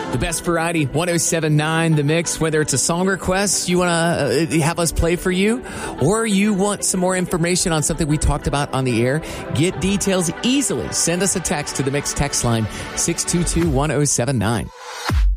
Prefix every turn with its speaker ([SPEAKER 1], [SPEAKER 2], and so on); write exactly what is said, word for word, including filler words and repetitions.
[SPEAKER 1] The best variety, one oh seven point nine The Mix. Whether it's a song request you want to uh, have us play for you, or you want some more information on something we talked about on the air, get details easily. Send us a text to the Mix text line, six two two, one oh seven nine.